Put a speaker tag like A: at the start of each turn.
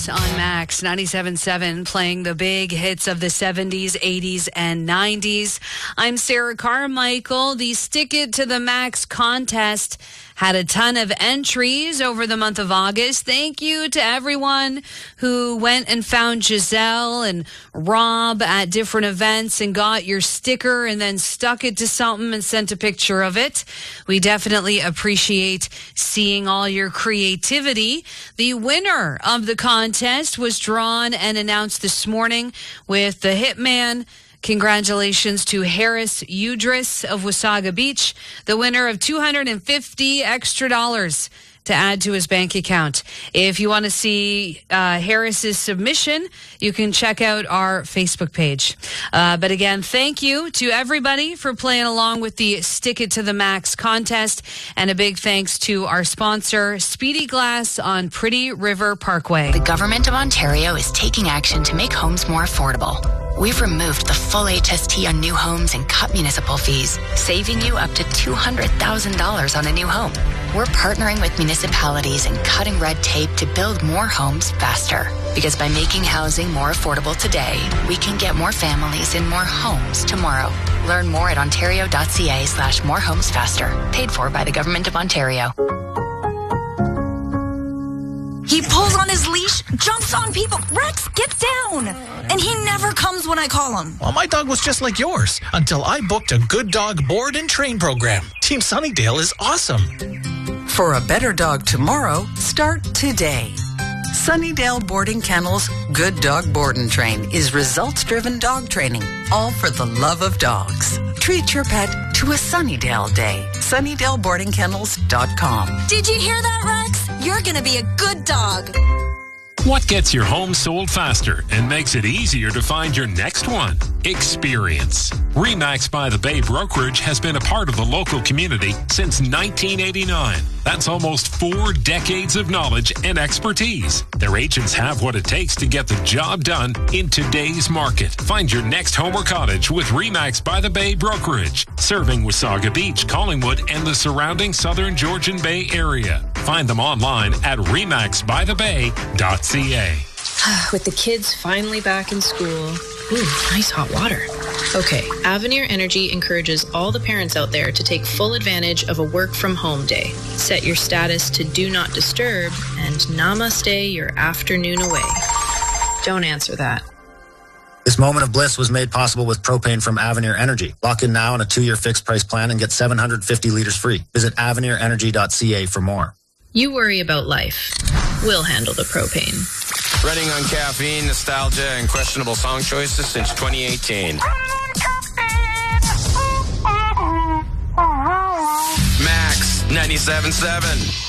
A: on Max 97.7, playing the big hits of the 70s, 80s, and 90s. I'm Sarah Carmichael. The Stick It to the Max contest had a ton of entries over the month of August. Thank you to everyone who went and found Giselle and Rob at different events and got your sticker and then stuck it to something and sent a picture of it. We definitely appreciate seeing all your creativity. The winner of the contest was drawn and announced this morning with the Hitman. Congratulations to Harris Udris of Wasaga Beach, the winner of $250 extra to add to his bank account. If you want to see Harris's submission, you can check out our Facebook page. But again, thank you to everybody for playing along with the Stick It to the Max contest. And a big thanks to our sponsor, Speedy Glass on Pretty River Parkway.
B: The Government of Ontario is taking action to make homes more affordable. We've removed the full HST on new homes and cut municipal fees, saving you up to $200,000 on a new home. We're partnering with municipalities and cutting red tape to build more homes faster. Because by making housing more affordable today, we can get more families in more homes tomorrow. Learn more at ontario.ca/morehomesfaster. Paid for by the Government of Ontario.
C: He pulls on his leash, jumps on people. Rex, get down! And he never comes when I call him.
D: Well, my dog was just like yours until I booked a Good Dog board and train program. Team Sunnydale is awesome.
E: For a better dog tomorrow, start today. Sunnydale Boarding Kennels Good Dog Board and Train is results-driven dog training, all for the love of dogs. Treat your pet to a Sunnydale day. SunnydaleBoardingKennels.com.
C: Did you hear that, Rex? You're gonna be a good dog.
F: What gets your home sold faster and makes it easier to find your next one? Experience. RE/MAX by the Bay Brokerage has been a part of the local community since 1989. That's almost 4 decades of knowledge and expertise. Their agents have what it takes to get the job done in today's market. Find your next home or cottage with RE/MAX by the Bay Brokerage, serving Wasaga Beach, Collingwood, and the surrounding southern Georgian Bay area. Find them online at remaxbythebay.ca.
G: With the kids finally back in school. Ooh, nice hot water. Okay, Avenir Energy encourages all the parents out there to take full advantage of a work-from-home day. Set your status to Do Not Disturb and namaste your afternoon away. Don't answer that.
H: This moment of bliss was made possible with propane from Avenir Energy. Lock in now on a 2-year fixed price plan and get 750 liters free. Visit avenirenergy.ca for more.
G: You worry about life. We'll handle the propane.
I: Running on caffeine, nostalgia, and questionable song choices since 2018. Max 97.7.